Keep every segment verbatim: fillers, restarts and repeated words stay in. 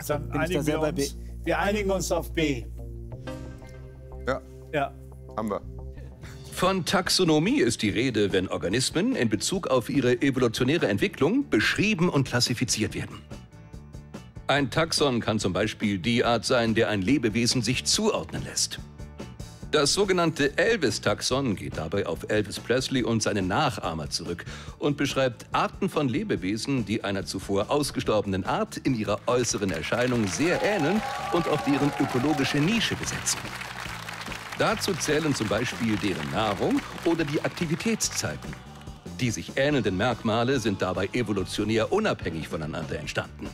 Dann Bin ich da einigen wir selber B? uns. Wir einigen uns auf B. Ja, Ja. haben wir. Von Taxonomie ist die Rede, wenn Organismen in Bezug auf ihre evolutionäre Entwicklung beschrieben und klassifiziert werden. Ein Taxon kann zum Beispiel die Art sein, der ein Lebewesen sich zuordnen lässt. Das sogenannte Elvis-Taxon geht dabei auf Elvis Presley und seine Nachahmer zurück und beschreibt Arten von Lebewesen, die einer zuvor ausgestorbenen Art in ihrer äußeren Erscheinung sehr ähneln und auch deren ökologische Nische besetzen. Dazu zählen zum Beispiel deren Nahrung oder die Aktivitätszeiten. Die sich ähnelnden Merkmale sind dabei evolutionär unabhängig voneinander entstanden.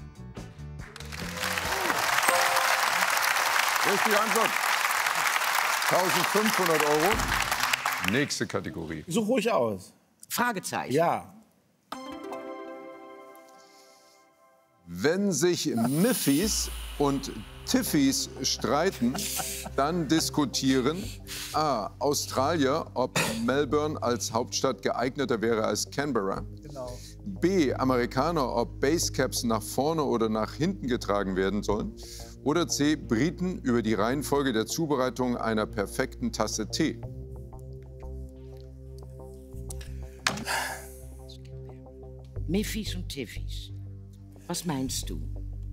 Richtige Antwort. eintausendfünfhundert Euro. Nächste Kategorie. Such ruhig aus. Fragezeichen. Ja. Wenn sich Miffys und Tiffys streiten, dann diskutieren A. Australier, ob Melbourne als Hauptstadt geeigneter wäre als Canberra. Genau. B. Amerikaner, ob Basecaps nach vorne oder nach hinten getragen werden sollen. Oder C. Briten über die Reihenfolge der Zubereitung einer perfekten Tasse Tee. Miffys und Tiffys. Was meinst du?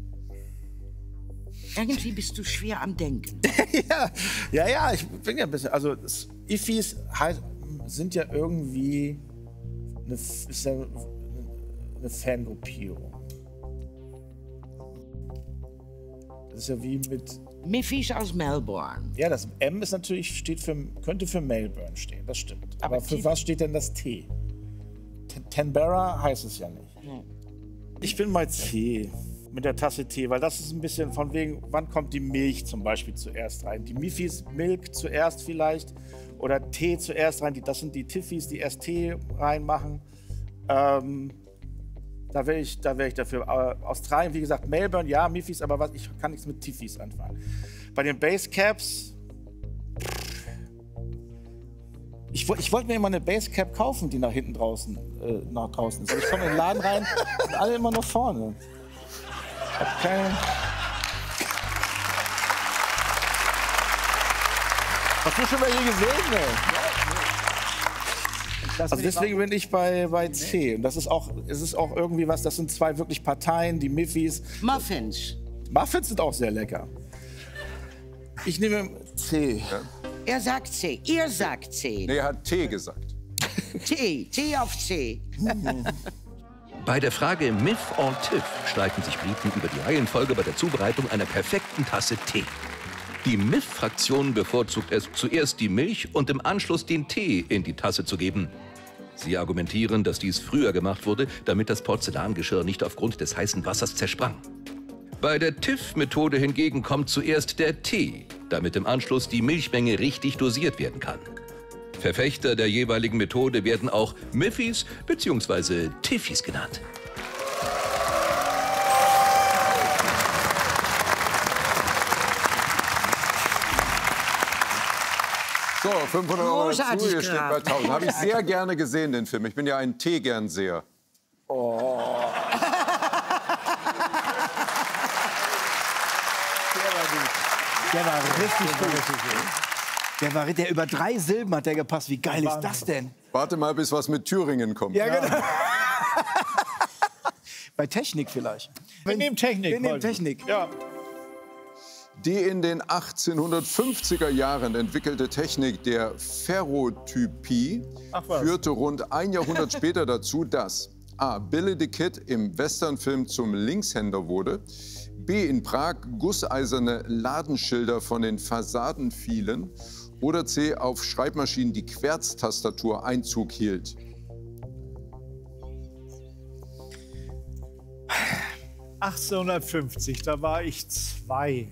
Irgendwie bist du schwer am Denken. ja, ja, ja, ich bin ja ein bisschen. Also, das Iffis halt, sind ja irgendwie eine, ist ja eine Fangruppierung. Das ist ja wie mit. Miffys aus Melbourne. Ja, das M ist natürlich, steht für, könnte für Melbourne stehen, das stimmt. Aber, Aber für T- was steht denn das T? T- Canberra heißt es ja nicht. Ja. Ich bin mal C mit der Tasse Tee, weil das ist ein bisschen von wegen, wann kommt die Milch zum Beispiel zuerst rein? Die Miffys Milk zuerst vielleicht oder Tee zuerst rein. Die, das sind die Tiffys, die erst Tee reinmachen. Ähm, da wäre ich, da wär ich dafür. Äh, Australien, wie gesagt, Melbourne, ja, Miffys, aber was, ich kann nichts mit Tiffys anfangen. Bei den Basecaps, ich, wo- ich wollte mir immer eine Basecap kaufen, die nach hinten draußen, äh, nach draußen ist. Aber ich komme in den Laden rein, sind alle immer nur vorne. Ich hab keine... Hast du schon welche gesehen? Ne? Also deswegen bin ich bei, bei C. Und das ist auch, es ist auch irgendwie was, das sind zwei wirklich Parteien, die Miffys. Muffins. Muffins sind auch sehr lecker. Ich nehme C. Er sagt C. Ihr sagt C. Nee, er hat Tee gesagt. T. T auf C. Bei der Frage Miff or Tiff streiten sich Briten über die Reihenfolge bei der Zubereitung einer perfekten Tasse Tee. Die Miff-Fraktion bevorzugt es, zuerst die Milch und im Anschluss den Tee in die Tasse zu geben. Sie argumentieren, dass dies früher gemacht wurde, damit das Porzellangeschirr nicht aufgrund des heißen Wassers zersprang. Bei der Tiff-Methode hingegen kommt zuerst der Tee, damit im Anschluss die Milchmenge richtig dosiert werden kann. Verfechter der jeweiligen Methode werden auch Miffys bzw. Tiffys genannt. So, fünfhundert Euro dazu, Großartig, ihr steht Graf. bei tausend. Habe ich sehr gerne gesehen, den Film. Ich bin ja ein Tee-Gernseher. Der war richtig gut. Der, war, der über drei Silben hat der gepasst. Wie geil ist das denn? Warte mal, bis was mit Thüringen kommt. Ja, genau. Bei Technik vielleicht. Wir nehmen Technik. Wir nehmen heute. Technik. Ja. Die in den achtzehnhundertfünfziger Jahren entwickelte Technik der Ferrotypie Ach was. führte rund ein Jahrhundert später dazu, dass A. Billy the Kid im Westernfilm zum Linkshänder wurde, B. in Prag gusseiserne Ladenschilder von den Fassaden fielen oder C. auf Schreibmaschinen die Querztastatur Einzug hielt. achtzehnhundertfünfzig, da war ich zwei.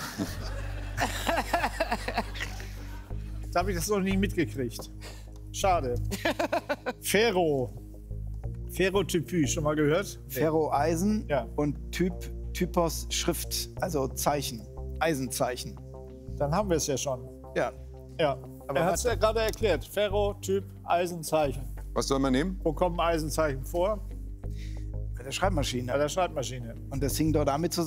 Da habe ich das noch nie mitgekriegt. Schade. Ferro. Ferrotypie, schon mal gehört? Ferroeisen Ja. und Typ, Typos Schrift, also Zeichen, Eisenzeichen. Dann haben wir es ja schon. Ja. Ja. Aber er hat es warte. ja gerade erklärt. Ferrotyp, Eisenzeichen. Was soll man nehmen? Wo kommen Eisenzeichen vor? Bei der Schreibmaschine. Bei der Schreibmaschine. Und das hing dort damit zusammen.